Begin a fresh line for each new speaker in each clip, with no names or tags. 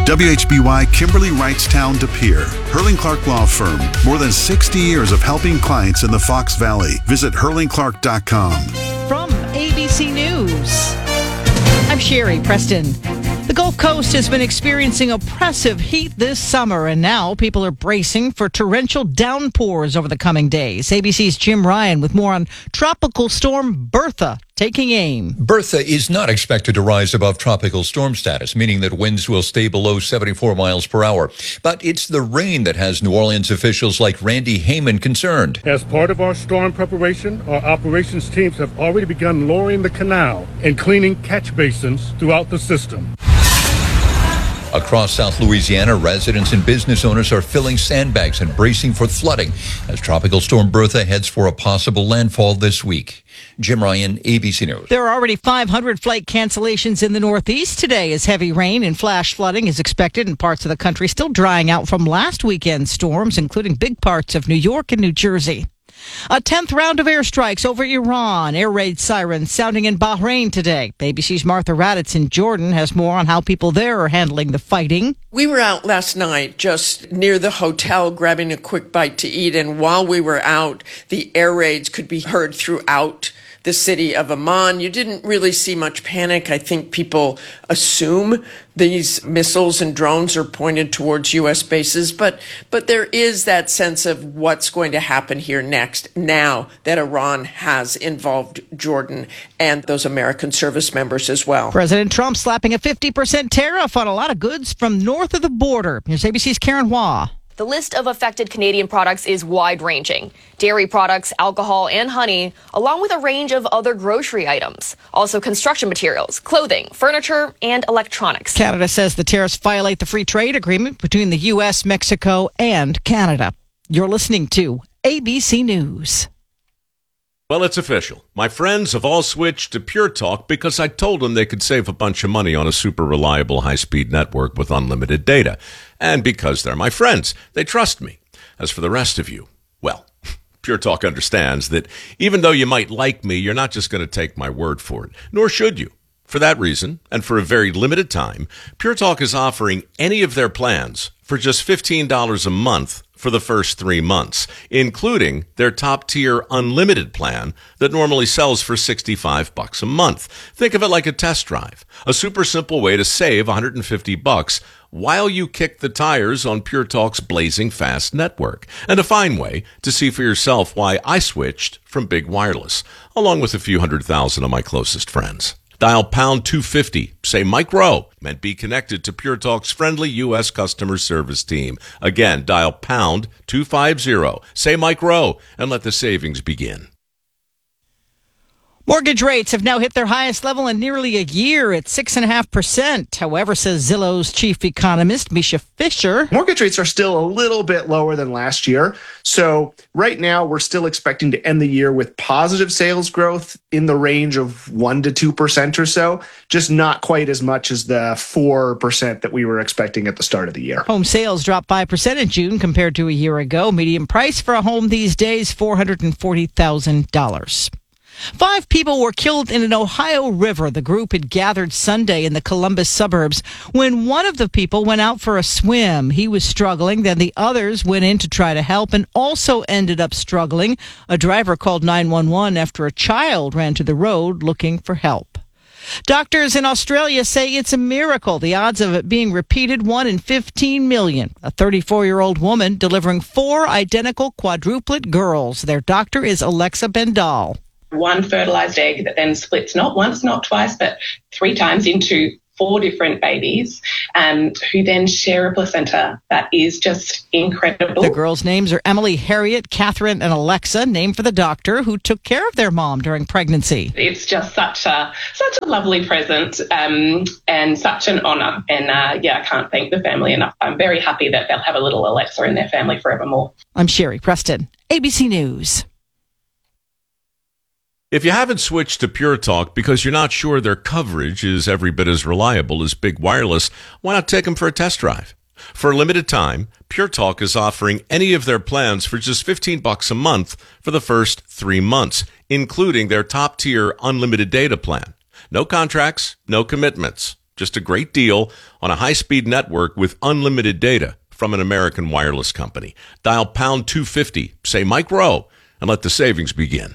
WHBY Kimberly Wrightstown De Pere. Hurling Clark Law Firm. More than 60 years of helping clients in the Fox Valley. Visit hurlingclark.com.
From ABC News, I'm Sherry Preston. The Gulf Coast has been experiencing oppressive heat this summer, and now people are bracing for torrential downpours over the coming days. ABC's Jim Ryan with more on Tropical Storm Bertha taking aim.
Bertha is not expected to rise above tropical storm status, meaning that winds will stay below 74 miles per hour. But it's the rain that has New Orleans officials like Randy Heyman concerned.
As part of our storm preparation, our operations teams have already begun lowering the canal and cleaning catch basins throughout the system.
Across South Louisiana, residents and business owners are filling sandbags and bracing for flooding as Tropical Storm Bertha heads for a possible landfall this week. Jim Ryan, ABC News.
There are already 500 flight cancellations in the Northeast today as heavy rain and flash flooding is expected in parts of the country still drying out from last weekend's storms, including big parts of New York and New Jersey. A 10th round of airstrikes over Iran. Air raid sirens sounding in Bahrain today. ABC's Martha Raddatz in Jordan has more on how people there are handling the fighting.
We were out last night just near the hotel grabbing a quick bite to eat, and while we were out, the air raids could be heard throughout the city of Amman. You didn't really see much panic. I think people assume these missiles and drones are pointed towards U.S. bases, but there is that sense of what's going to happen here next now that Iran has involved Jordan and those American service members as well.
President Trump slapping a 50% tariff on a lot of goods from north of the border. Here's ABC's Karen Hua.
The list of affected Canadian products is wide-ranging. Dairy products, alcohol, and honey, along with a range of other grocery items. Also construction materials, clothing, furniture, and electronics.
Canada says the tariffs violate the free trade agreement between the U.S., Mexico, and Canada. You're listening to ABC News.
Well, it's official. My friends have all switched to Pure Talk because I told them they could save a bunch of money on a super reliable high-speed network with unlimited data. And because they're my friends, they trust me. As for the rest of you, well, Pure Talk understands that even though you might like me, you're not just going to take my word for it, nor should you. For that reason, and for a very limited time, Pure Talk is offering any of their plans for just $15 a month for the first 3 months, including their top-tier unlimited plan that normally sells for $65 a month. Think of it like a test drive, a super simple way to save $150 while you kick the tires on Pure Talk's blazing fast network, and a fine way to see for yourself why I switched from big wireless, along with a few 100,000 of my closest friends. Dial pound 250, say Mike Rowe, and be connected to Pure Talk's friendly U.S. customer service team. Again, dial pound 250, say Mike Rowe, and let the savings begin.
Mortgage rates have now hit their highest level in nearly a year at 6.5%. However, says Zillow's chief economist, Misha Fisher,
mortgage rates are still a little bit lower than last year. So right now, we're still expecting to end the year with positive sales growth in the range of 1% to 2% or so, just not quite as much as the 4% that we were expecting at the start of the year.
Home sales dropped 5% in June compared to a year ago. Median price for a home these days, $440,000. 5 people were killed in an Ohio river. The group had gathered Sunday in the Columbus suburbs when one of the people went out for a swim. He was struggling. Then the others went in to try to help and also ended up struggling. A driver called 911 after a child ran to the road looking for help. Doctors in Australia say it's a miracle. The odds of it being repeated, 1 in 15 million. A 34-year-old woman delivering 4 identical quadruplet girls. Their doctor is Alexa Bendal.
One fertilized egg that then splits not once, not twice, but 3 times into 4 different babies who then share a placenta. That is just incredible.
The girls' names are Emily, Harriet, Catherine, and Alexa, named for the doctor who took care of their mom during pregnancy.
It's just such a lovely present and such an honor. And I can't thank the family enough. I'm very happy that they'll have a little Alexa in their family forevermore.
I'm Sherry Preston, ABC News.
If you haven't switched to Pure Talk because you're not sure their coverage is every bit as reliable as big wireless, why not take them for a test drive? For a limited time, Pure Talk is offering any of their plans for just $15 a month for the first 3 months, including their top-tier unlimited data plan. No contracts, no commitments. Just a great deal on a high-speed network with unlimited data from an American wireless company. Dial pound 250, say Mike Rowe, and let the savings begin.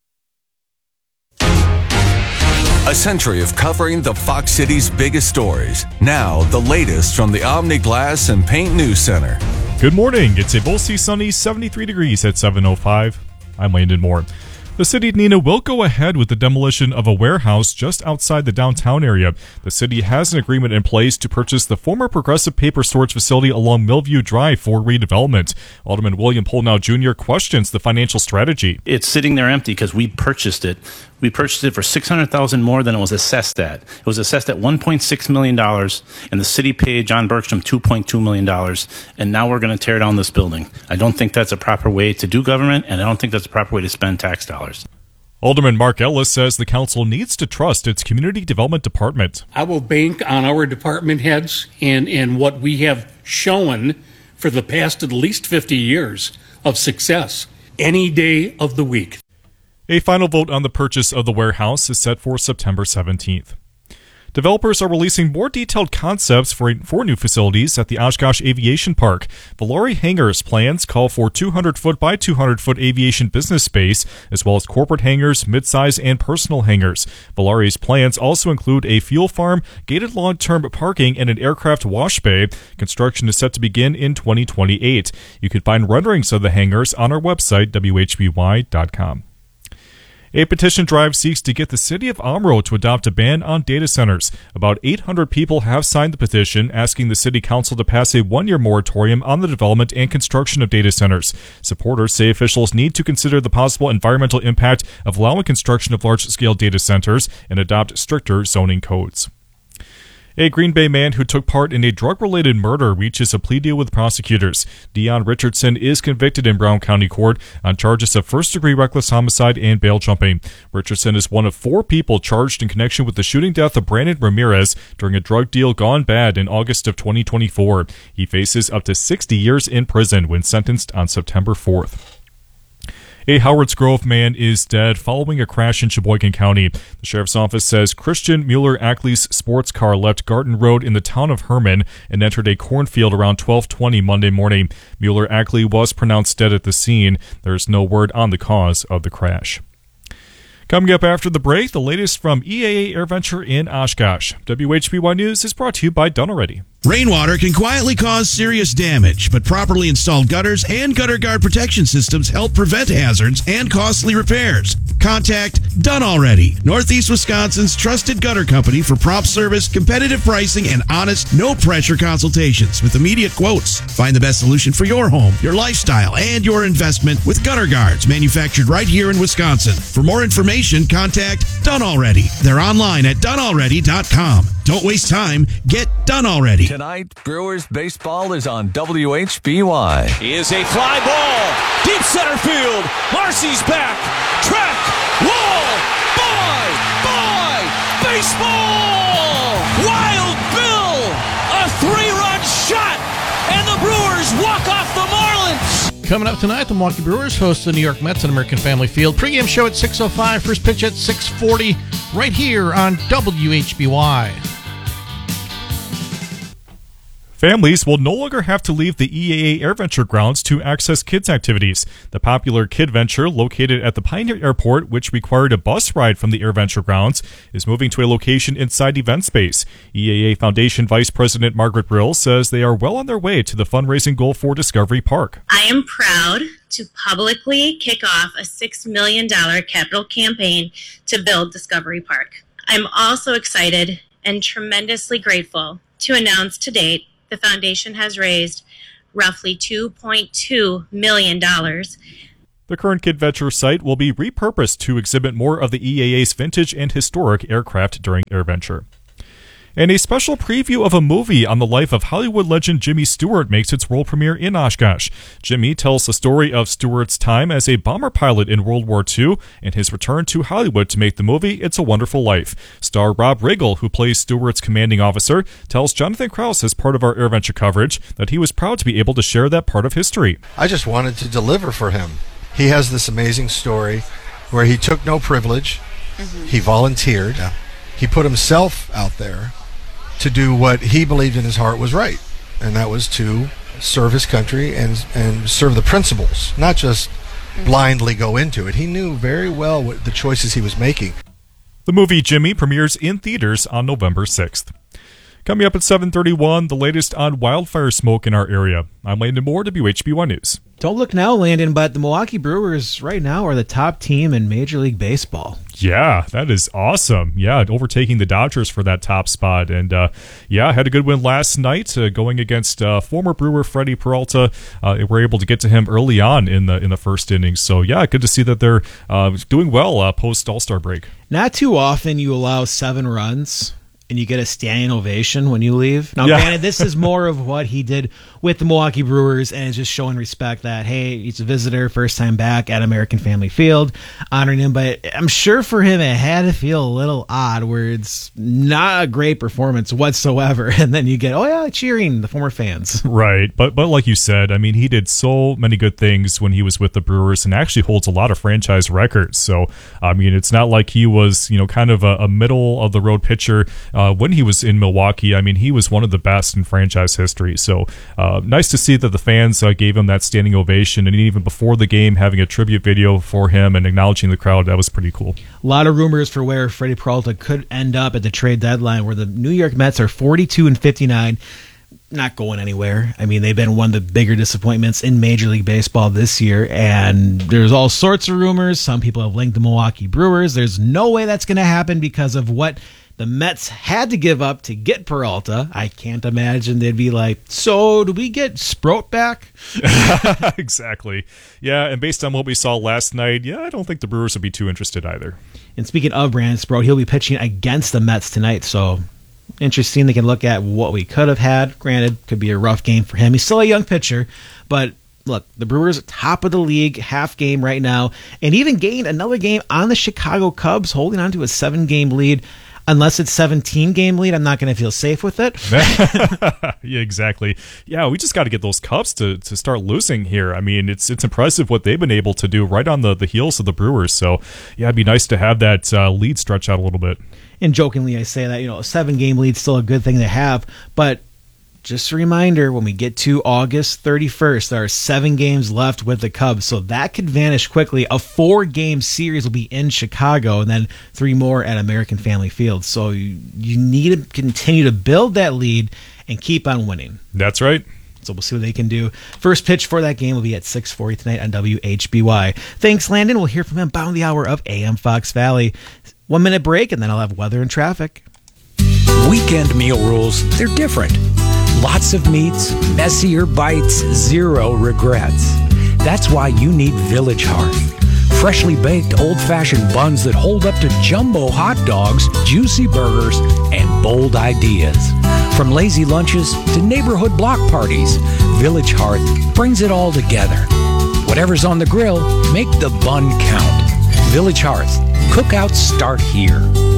A century of covering the Fox City's biggest stories. Now, the latest from the Omni Glass and Paint News Center.
Good morning. It's a mostly sunny 73 degrees at 7:05. I'm Landon Moore. The city of Neenah will go ahead with the demolition of a warehouse just outside the downtown area. The city has an agreement in place to purchase the former Progressive Paper Storage facility along Millview Drive for redevelopment. Alderman William Polnow Jr. questions the financial strategy.
It's sitting there empty because we purchased it. We purchased it for $600,000 more than it was assessed at. It was assessed at $1.6 million, and the city paid John Bergstrom $2.2 million, and now we're going to tear down this building. I don't think that's a proper way to do government, and I don't think that's a proper way to spend tax dollars.
Alderman Mark Ellis says the council needs to trust its community development department.
I will bank on our department heads and what we have shown for the past at least 50 years of success any day of the week.
A final vote on the purchase of the warehouse is set for September 17th. Developers are releasing more detailed concepts for new facilities at the Oshkosh Aviation Park. Valari Hangars plans call for 200-foot by 200-foot aviation business space, as well as corporate hangars, midsize, and personal hangars. Valari's plans also include a fuel farm, gated long-term parking, and an aircraft wash bay. Construction is set to begin in 2028. You can find renderings of the hangars on our website, whby.com. A petition drive seeks to get the city of Omro to adopt a ban on data centers. About 800 people have signed the petition asking the city council to pass a one-year moratorium on the development and construction of data centers. Supporters say officials need to consider the possible environmental impact of allowing construction of large-scale data centers and adopt stricter zoning codes. A Green Bay man who took part in a drug-related murder reaches a plea deal with prosecutors. Dion Richardson is convicted in Brown County Court on charges of first-degree reckless homicide and bail jumping. Richardson is one of 4 people charged in connection with the shooting death of Brandon Ramirez during a drug deal gone bad in August of 2024. He faces up to 60 years in prison when sentenced on September 4th. A Howards Grove man is dead following a crash in Sheboygan County. The sheriff's office says Christian Mueller-Ackley's sports car left Garden Road in the town of Herman and entered a cornfield around 12:20 Monday morning. Mueller-Ackley was pronounced dead at the scene. There is no word on the cause of the crash. Coming up after the break, the latest from EAA AirVenture in Oshkosh. WHBY News is brought to you by Done Already.
Rainwater can quietly cause serious damage, but properly installed gutters and gutter guard protection systems help prevent hazards and costly repairs. Contact Done Already, Northeast Wisconsin's trusted gutter company for prompt service, competitive pricing, and honest, no-pressure consultations with immediate quotes. Find the best solution for your home, your lifestyle, and your investment with gutter guards manufactured right here in Wisconsin. For more information, contact Done Already. They're online at donealready.com. Don't waste time. Get Done Already.
Tonight, Brewers baseball is on WHBY.
Is a fly ball. Deep center field. Marcy's back. Track. Wall. Bye. Baseball. Wild Bill. A 3-run shot. And the Brewers walk off the Marlins.
Coming up tonight, the Milwaukee Brewers host the New York Mets at American Family Field. Pre-game show at 6:05. First pitch at 6:40. Right here on WHBY.
Families will no longer have to leave the EAA AirVenture grounds to access kids' activities. The popular Kid Venture, located at the Pioneer Airport, which required a bus ride from the AirVenture grounds, is moving to a location inside event space. EAA Foundation Vice President Margaret Brill says they are well on their way to the fundraising goal for Discovery Park.
I am proud to publicly kick off a $6 million capital campaign to build Discovery Park. I'm also excited and tremendously grateful to announce to date the foundation has raised roughly $2.2 million.
The current Kid Venture site will be repurposed to exhibit more of the EAA's vintage and historic aircraft during AirVenture. And a special preview of a movie on the life of Hollywood legend Jimmy Stewart makes its world premiere in Oshkosh. Jimmy tells the story of Stewart's time as a bomber pilot in World War II and his return to Hollywood to make the movie It's a Wonderful Life. Star Rob Riggle, who plays Stewart's commanding officer, tells Jonathan Krause as part of our AirVenture coverage that he was proud to be able to share that part of history.
I just wanted to deliver for him. He has this amazing story where he took no privilege. He volunteered. He put himself out there. to do what he believed in his heart was right, and that was to serve his country and serve the principles, not just blindly go into it. He knew very well what the choices he was making.
The movie Jimmy premieres in theaters on November 6th. Coming up at 7:31, the latest on wildfire smoke in our area. I'm Landon Moore, WHB1 News.
Don't look now, Landon, but the Milwaukee Brewers right now are the top team in Major League Baseball.
Yeah, that is awesome. Yeah, overtaking the Dodgers for that top spot. And had a good win last night going against former Brewer Freddie Peralta. We're able to get to him early on in the first inning. So, yeah, good to see that they're doing well post All-Star break.
Not too often you allow 7 runs and you get a standing ovation when you leave. Now, granted, this is more of what he did with the Milwaukee Brewers, and it's just showing respect that, hey, he's a visitor, first time back at American Family Field, honoring him. But I'm sure for him it had to feel a little odd where it's not a great performance whatsoever, and then you get, cheering the former fans.
Right, but like you said, I mean, he did so many good things when he was with the Brewers and actually holds a lot of franchise records. So, I mean, it's not like he was, kind of a middle-of-the-road pitcher when he was in Milwaukee. I mean, he was one of the best in franchise history. So nice to see that the fans gave him that standing ovation, and even before the game, having a tribute video for him and acknowledging the crowd. That was pretty cool.
A lot of rumors for where Freddie Peralta could end up at the trade deadline, where the New York Mets are 42-59. Not going anywhere. I mean, they've been one of the bigger disappointments in Major League Baseball this year, and there's all sorts of rumors. Some people have linked the Milwaukee Brewers. There's no way that's going to happen because of what the Mets had to give up to get Peralta. I can't imagine they'd be like, so do we get Sproat back?
Exactly. Yeah, and based on what we saw last night, I don't think the Brewers would be too interested either.
And speaking of Brandon Sproat, he'll be pitching against the Mets tonight, so interesting. They can look at what we could have had. Granted, could be a rough game for him. He's still a young pitcher, but look, the Brewers are top of the league, half game right now, and even gained another game on the Chicago Cubs, holding on to a 7-game lead. Unless it's 17-game lead, I'm not going to feel safe with it.
Yeah, exactly. Yeah, we just got to get those Cubs to start losing here. I mean, it's impressive what they've been able to do right on the heels of the Brewers. So, yeah, it'd be nice to have that lead stretch out a little bit.
And jokingly, I say that, a 7-game lead's still a good thing to have, but just a reminder, when we get to August 31st, there are 7 games left with the Cubs, so that could vanish quickly. A 4-game series will be in Chicago, and then 3 more at American Family Field. So you need to continue to build that lead and keep on winning.
That's right.
So we'll see what they can do. First pitch for that game will be at 6:40 tonight on WHBY. Thanks, Landon. We'll hear from him about the hour of AM Fox Valley. 1-minute break, and then I'll have weather and traffic.
Weekend meal rules, they're different. Lots of meats, messier bites, 0 regrets. That's why you need Village Hearth. Freshly baked old-fashioned buns that hold up to jumbo hot dogs, juicy burgers, and bold ideas. From lazy lunches to neighborhood block parties, Village Hearth brings it all together. Whatever's on the grill, make the bun count. Village Hearth. Cookouts start here.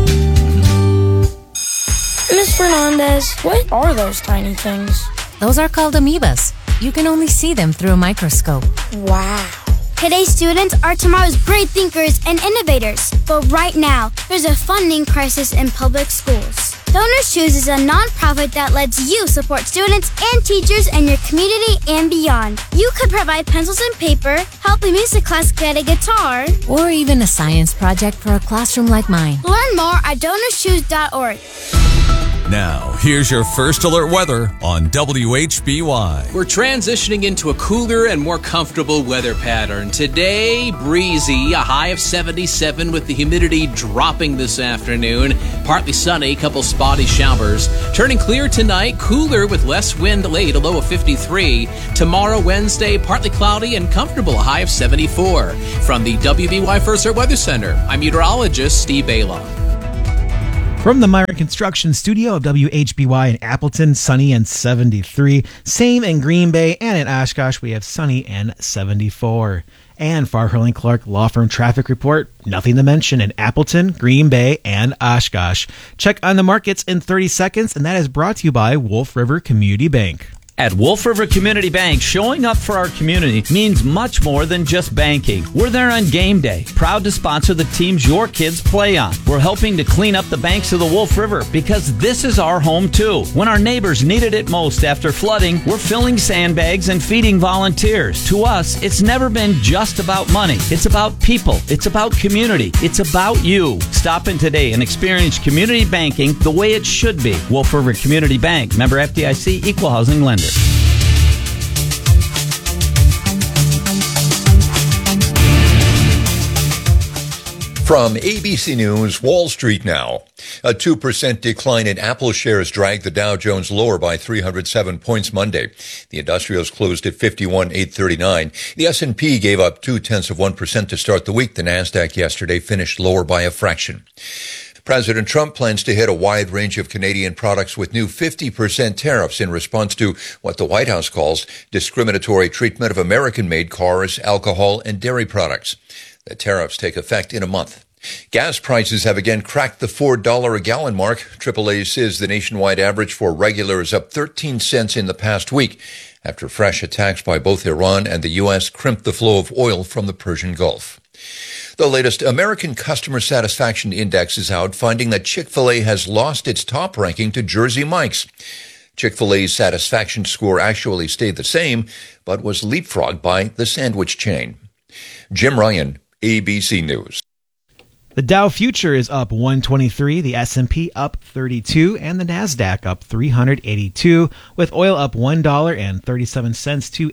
Ms. Fernandez, what are those tiny things?
Those are called amoebas. You can only see them through a microscope.
Wow. Today's students are tomorrow's great thinkers and innovators. But right now, there's a funding crisis in public schools. Donors Choose is a nonprofit that lets you support students and teachers in your community and beyond. You could provide pencils and paper, help a music class get a guitar,
or even a science project for a classroom like mine.
Learn more at DonorsChoose.org.
Now, here's your first alert weather on WHBY.
We're transitioning into a cooler and more comfortable weather pattern. Today, breezy, a high of 77 with the humidity dropping this afternoon. Partly sunny, a couple spotty showers. Turning clear tonight, cooler with less wind late, a low of 53. Tomorrow, Wednesday, partly cloudy and comfortable, a high of 74. From the WBY First Alert Weather Center, I'm meteorologist Steve Bala.
From the Myron Construction Studio of WHBY in Appleton, sunny and 73. Same in Green Bay and in Oshkosh, we have sunny and 74. And for our Hurling Clark Law Firm Traffic Report, nothing to mention in Appleton, Green Bay, and Oshkosh. Check on the markets in 30 seconds, and that is brought to you by Wolf River Community Bank.
At Wolf River Community Bank, showing up for our community means much more than just banking. We're there on game day, proud to sponsor the teams your kids play on. We're helping to clean up the banks of the Wolf River because this is our home too. When our neighbors needed it most after flooding, we're filling sandbags and feeding volunteers. To us, it's never been just about money. It's about people. It's about community. It's about you. Stop in today and experience community banking the way it should be. Wolf River Community Bank, member FDIC, equal housing lender.
From ABC News, Wall Street now. A 2% decline in Apple shares dragged the Dow Jones lower by 307 points Monday. The industrials closed at 51,839. The S&P gave up 0.2% to start the week. The Nasdaq yesterday finished lower by a fraction. President Trump plans to hit a wide range of Canadian products with new 50% tariffs in response to what the White House calls discriminatory treatment of American-made cars, alcohol, and dairy products. The tariffs take effect in a month. Gas prices have again cracked the $4 a gallon mark. AAA says the nationwide average for regular is up 13 cents in the past week after fresh attacks by both Iran and the U.S. crimped the flow of oil from the Persian Gulf. The latest American Customer Satisfaction Index is out, finding that Chick-fil-A has lost its top ranking to Jersey Mike's. Chick-fil-A's satisfaction score actually stayed the same, but was leapfrogged by the sandwich chain. Jim Ryan, ABC News.
The Dow future is up 123, the S&P up 32, and the Nasdaq up 382, with oil up $1.37 to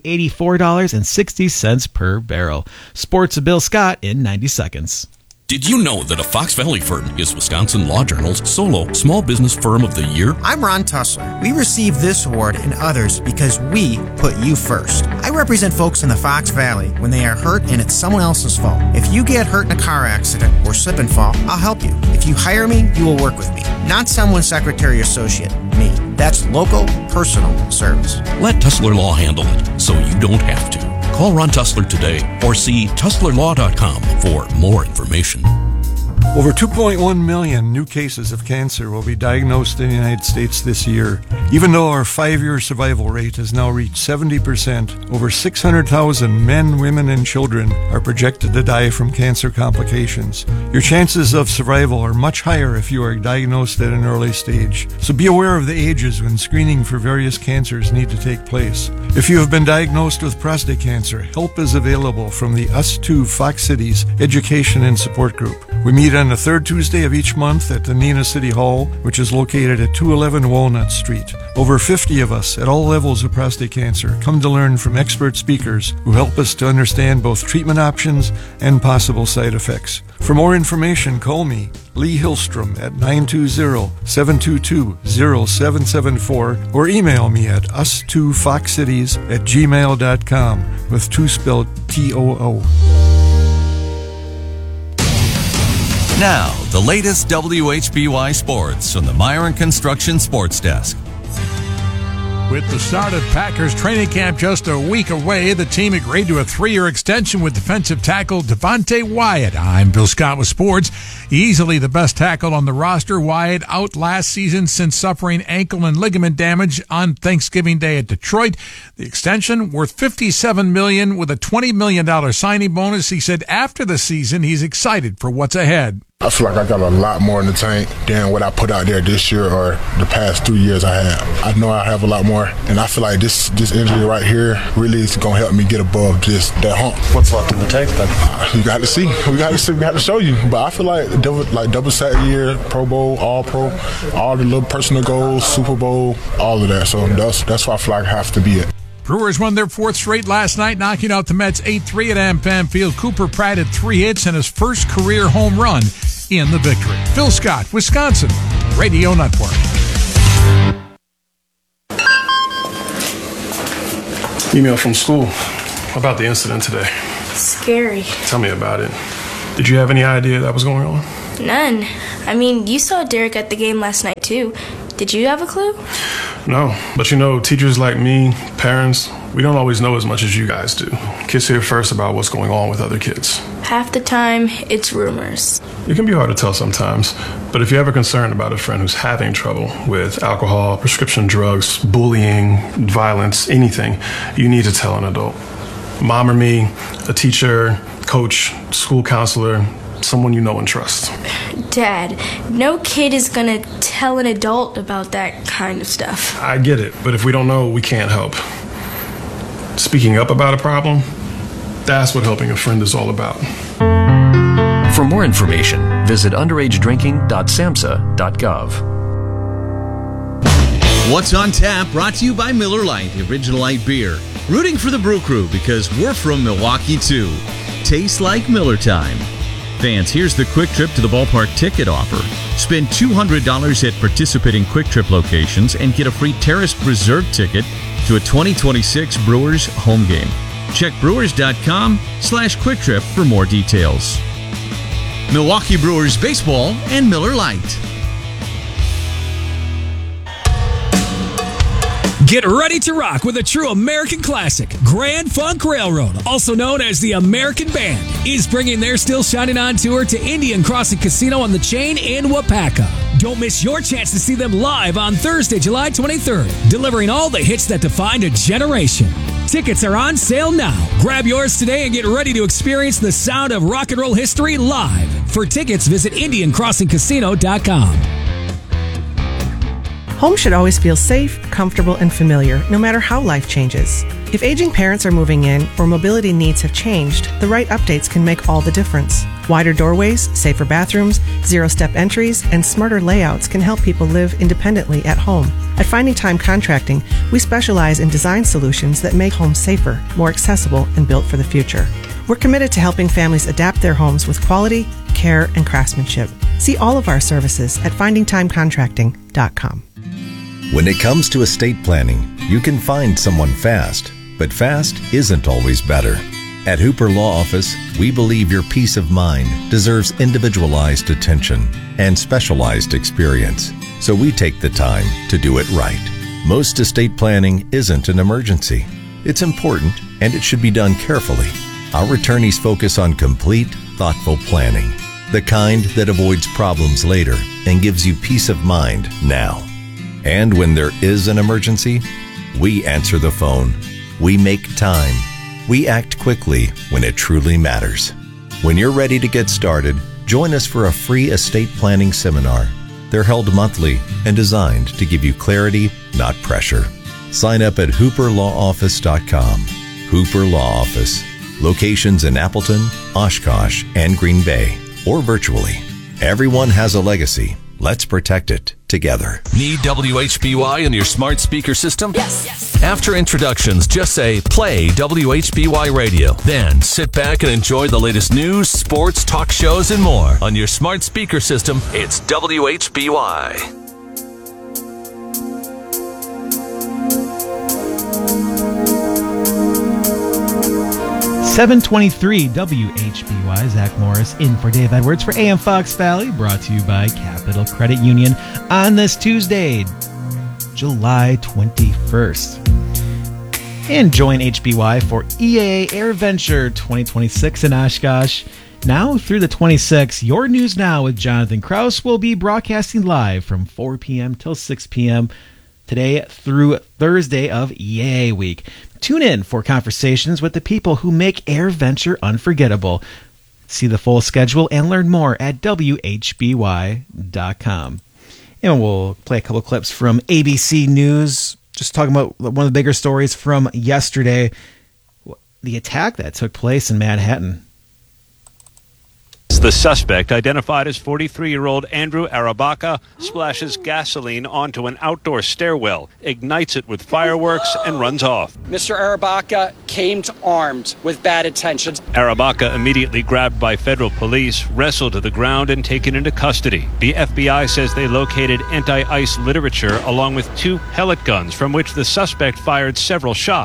$84.60 per barrel. Sports of Bill Scott in 90 seconds.
Did you know that a Fox Valley firm is Wisconsin Law Journal's solo Small Business Firm of the Year?
I'm Ron Tussler. We receive this award and others because we put you first. I represent folks in the Fox Valley when they are hurt and it's someone else's fault. If you get hurt in a car accident or slip and fall, I'll help you. If you hire me, you will work with me. Not someone's secretary or associate, me. That's local, personal service.
Let Tussler Law handle it so you don't have to. Call Ron Tussler today or see TusslerLaw.com for more information.
Over 2.1 million new cases of cancer will be diagnosed in the United States this year. Even though our 5-year survival rate has now reached 70%, over 600,000 men, women, and children are projected to die from cancer complications. Your chances of survival are much higher if you are diagnosed at an early stage. So be aware of the ages when screening for various cancers need to take place. If you have been diagnosed with prostate cancer, help is available from the Us Too Fox Cities Education and Support Group. We meet on the third Tuesday of each month at the Neenah City Hall, which is located at 211 Walnut Street. Over 50 of us at all levels of prostate cancer come to learn from expert speakers who help us to understand both treatment options and possible side effects. For more information, call me, Lee Hillstrom, at 920-722-0774 or email me at us2foxcities@gmail.com with 2 spelled T-O-O.
Now, the latest WHBY sports from the Myron Construction Sports Desk.
With the start of Packers training camp just a week away, the team agreed to a 3-year extension with defensive tackle Devontae Wyatt. I'm Bill Scott with sports. Easily the best tackle on the roster, Wyatt out last season since suffering ankle and ligament damage on Thanksgiving Day at Detroit. The extension worth $57 million with a $20 million signing bonus. He said after the season, he's excited for what's ahead.
I feel like I got a lot more in the tank than what I put out there this year or the past 3 years I have. I know I have a lot more, and I feel like this injury right here really is going to help me get above just that hump.
What's left in the tank then?
You got to see. We got to show you. But I feel like double sack year, Pro Bowl, All Pro, all the little personal goals, Super Bowl, all of that. So that's why I feel like I have to be it.
Brewers won their 4th straight last night, knocking out the Mets 8-3 at AmFam Field. Cooper Pratt had 3 hits and his first career home run in the victory. Phil Scott, Wisconsin Radio Network.
Email from school about the incident today.
Scary.
Tell me about it. Did you have any idea that was going on?
None. I mean, you saw Derek at the game last night, too. Did you have a clue?
No, but teachers like me, parents, we don't always know as much as you guys do. Kids hear first about what's going on with other kids.
Half the time, it's rumors.
It can be hard to tell sometimes, but if you're ever concerned about a friend who's having trouble with alcohol, prescription drugs, bullying, violence, anything, you need to tell an adult. Mom or me, a teacher, coach, school counselor, someone you know and trust.
Dad, no kid is gonna tell an adult about that kind of stuff.
I get it, but if we don't know, we can't help. Speaking up about a problem, that's what helping a friend is all about.
For more information, visit underagedrinking.samhsa.gov.
What's on Tap, brought to you by Miller Lite, the original light beer. Rooting for the Brew Crew because we're from Milwaukee too. Tastes like Miller time. Fans, here's the Quick Trip to the Ballpark ticket offer. Spend $200 at participating Quick Trip locations and get a free Terrace Reserve ticket to a 2026 Brewers home game. Check brewers.com/Quick Trip for more details. Milwaukee Brewers baseball and Miller Lite.
Get ready to rock with a true American classic. Grand Funk Railroad, also known as the American Band, is bringing their Still Shining On tour to Indian Crossing Casino on the Chain in Wapaka. Don't miss your chance to see them live on Thursday, July 23rd, delivering all the hits that defined a generation. Tickets are on sale now. Grab yours today and get ready to experience the sound of rock and roll history live. For tickets, visit IndianCrossingCasino.com.
Home should always feel safe, comfortable, and familiar, no matter how life changes. If aging parents are moving in or mobility needs have changed, the right updates can make all the difference. Wider doorways, safer bathrooms, zero-step entries, and smarter layouts can help people live independently at home. At Finding Time Contracting, we specialize in design solutions that make homes safer, more accessible, and built for the future. We're committed to helping families adapt their homes with quality, care, and craftsmanship. See all of our services at findingtimecontracting.com.
When it comes to estate planning, you can find someone fast, but fast isn't always better. At Hooper Law Office, we believe your peace of mind deserves individualized attention and specialized experience, so we take the time to do it right. Most estate planning isn't an emergency. It's important, and it should be done carefully. Our attorneys focus on complete, thoughtful planning, the kind that avoids problems later and gives you peace of mind now. And when there is an emergency, we answer the phone. We make time. We act quickly when it truly matters. When you're ready to get started, join us for a free estate planning seminar. They're held monthly and designed to give you clarity, not pressure. Sign up at hooperlawoffice.com. Hooper Law Office. Locations in Appleton, Oshkosh, and Green Bay, or virtually. Everyone has a legacy. Let's protect it together.
Need WHBY in your smart speaker system?
Yes.
After introductions, just say, play WHBY Radio. Then sit back and enjoy the latest news, sports, talk shows, and more. On your smart speaker system, it's WHBY.
723 WHBY. Zach Morris in for Dave Edwards for AM Fox Valley, brought to you by Capital Credit Union on this Tuesday, July 21st. And join HBY for EAA AirVenture 2026 in Oshkosh. Now through the 26th, Your News Now with Jonathan Kraus will be broadcasting live from 4 p.m. till 6 p.m. today through Thursday of EAA week. Tune in for conversations with the people who make AirVenture unforgettable. See the full schedule and learn more at WHBY.com. And we'll play a couple clips from ABC News, just talking about one of the bigger stories from yesterday, the attack that took place in Manhattan.
The suspect, identified as 43-year-old Andrew Arabaka, splashes gasoline onto an outdoor stairwell, ignites it with fireworks, and runs off.
Mr. Arabaka came armed with bad intentions.
Arabaka, immediately grabbed by federal police, wrestled to the ground and taken into custody. The FBI says they located anti-ICE literature along with 2 pellet guns from which the suspect fired several shots.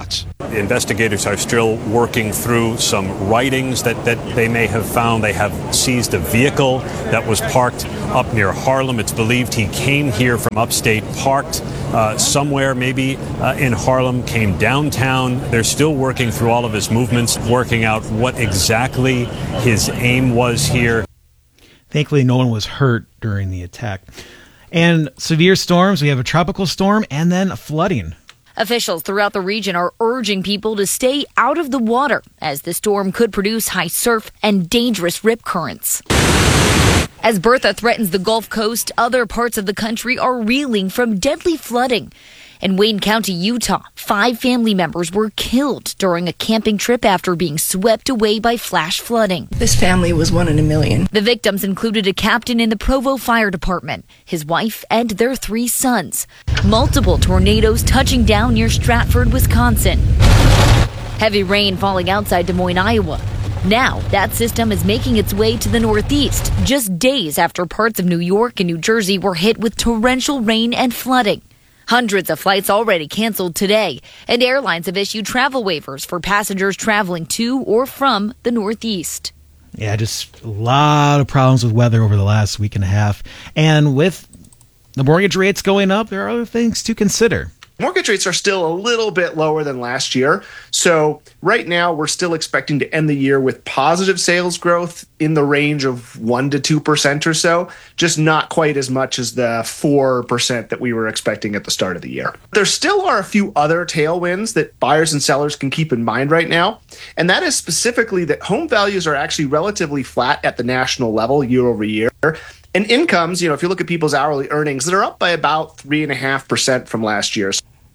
The investigators are still working through some writings that they may have found. They have seized a vehicle that was parked up near Harlem. It's believed he came here from upstate, parked somewhere maybe in Harlem, came downtown. They're still working through all of his movements, working out what exactly his aim was here.
Thankfully, no one was hurt during the attack. And severe storms, we have a tropical storm and then flooding.
Officials throughout the region are urging people to stay out of the water as the storm could produce high surf and dangerous rip currents. As Bertha threatens the Gulf Coast, other parts of the country are reeling from deadly flooding. In Wayne County, Utah, 5 family members were killed during a camping trip after being swept away by flash flooding.
This family was 1 in a million.
The victims included a captain in the Provo Fire Department, his wife, and their 3 sons. Multiple tornadoes touching down near Stratford, Wisconsin. Heavy rain falling outside Des Moines, Iowa. Now, that system is making its way to the Northeast, just days after parts of New York and New Jersey were hit with torrential rain and flooding. Hundreds of flights already canceled today, and airlines have issued travel waivers for passengers traveling to or from the Northeast.
Yeah, just a lot of problems with weather over the last week and a half. And with the mortgage rates going up, there are other things to consider.
Mortgage rates are still a little bit lower than last year. So right now, we're still expecting to end the year with positive sales growth in the range of 1 to 2% or so, just not quite as much as the 4% that we were expecting at the start of the year. There still are a few other tailwinds that buyers and sellers can keep in mind right now, and that is specifically that home values are actually relatively flat at the national level year over year. And incomes, if you look at people's hourly earnings, that are up by about 3.5% from last year.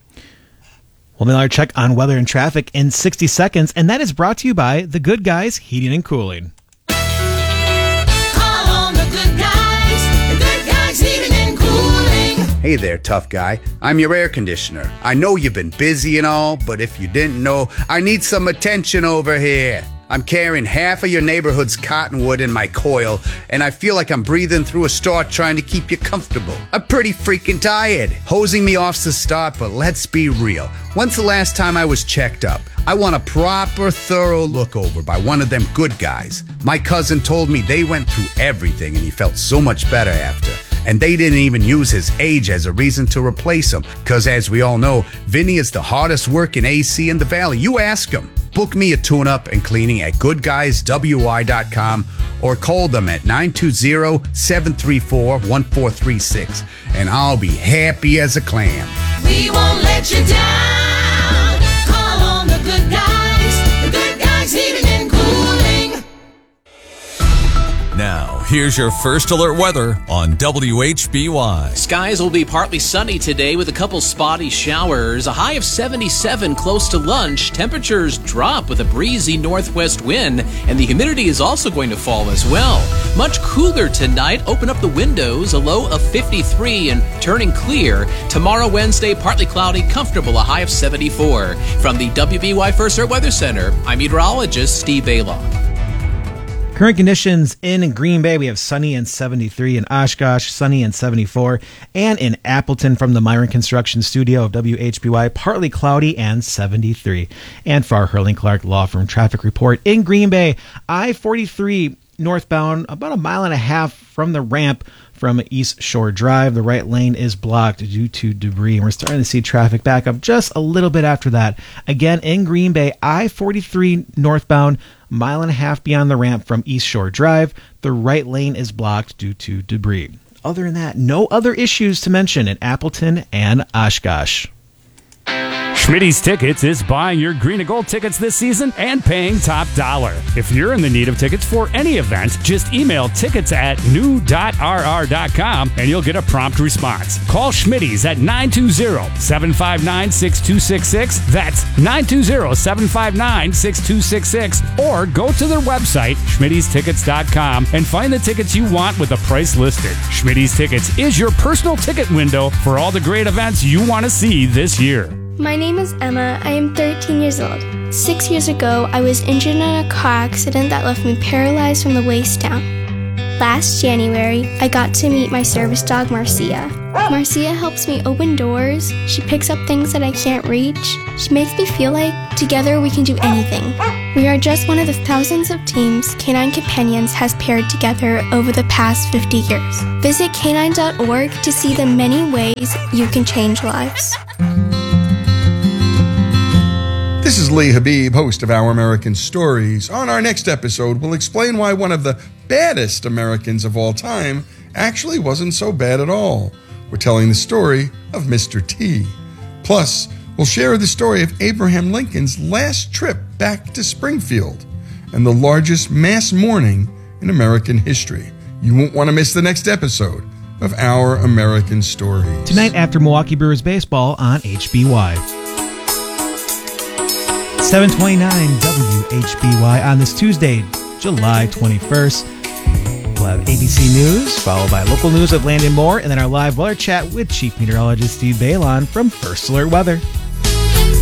We'll mail our check on weather and traffic in 60 seconds, and that is brought to you by The Good Guys Heating and Cooling.
Call on The Good Guys, The Good Guys Heating and Cooling.
Hey there, tough guy. I'm your air conditioner. I know you've been busy and all, but if you didn't know, I need some attention over here. I'm carrying half of your neighborhood's cottonwood in my coil, and I feel like I'm breathing through a straw trying to keep you comfortable. I'm pretty freaking tired. Hosing me off's the start, but let's be real. When's the last time I was checked up? I want a proper, thorough look over by one of them good guys. My cousin told me they went through everything and he felt so much better after. And they didn't even use his age as a reason to replace him. Because as we all know, Vinny is the hardest working AC in the Valley. You ask him. Book me a tune-up and cleaning at goodguyswi.com or call them at 920-734-1436. And I'll be happy as a clam.
We won't let you down. Call on The Good Guys, The Good Guys Heating and Cooling.
Now, here's your first alert weather on WHBY.
Skies will be partly sunny today with a couple spotty showers. A high of 77 close to lunch. Temperatures drop with a breezy northwest wind, and the humidity is also going to fall as well. Much cooler tonight. Open up the windows. A low of 53 and turning clear. Tomorrow, Wednesday, partly cloudy, comfortable. A high of 74. From the WBY First Alert Weather Center, I'm meteorologist Steve Baylock.
Current conditions in Green Bay, we have sunny and 73. In Oshkosh, sunny and 74. And in Appleton from the Myron Construction Studio of WHBY, partly cloudy and 73. And for our Hurling Clark Law Firm traffic report in Green Bay, I-43 northbound, about a mile and a half from the ramp from East Shore Drive. The right lane is blocked due to debris, and we're starting to see traffic back up just a little bit after that. Again, in Green Bay, I-43 northbound, mile and a half beyond the ramp from East Shore Drive. The right lane is blocked due to debris. Other than that, no other issues to mention in Appleton and Oshkosh.
Schmitty's Tickets is buying your green and gold tickets this season and paying top dollar. If you're in the need of tickets for any event, just email tickets@new.rr.com and you'll get a prompt response. Call Schmitty's at 920-759-6266. That's 920-759-6266. Or go to their website, schmittystickets.com, and find the tickets you want with a price listed. Schmitty's Tickets is your personal ticket window for all the great events you want to see this year.
My name is Emma. I am 13 years old. 6 years ago, I was injured in a car accident that left me paralyzed from the waist down.
Last January, I got to meet my service dog, Marcia. Marcia helps me open doors. She picks up things that I can't reach. She makes me feel like together we can do anything. We are just one of the thousands of teams Canine Companions has paired together over the past 50 years. Visit canine.org to see the many ways you can change lives.
This is Lee Habib, host of Our American Stories. On our next episode, we'll explain why one of the baddest Americans of all time actually wasn't so bad at all. We're telling the story of Mr. T. Plus, we'll share the story of Abraham Lincoln's last trip back to Springfield and the largest mass mourning in American history. You won't want to miss the next episode of Our American Stories.
Tonight after Milwaukee Brewers baseball on HBY. 7:29 WHBY on this Tuesday, July 21st. We'll have ABC News, followed by local news of Landon Moore, and then our live weather chat with Chief Meteorologist Steve Balon from First Alert Weather.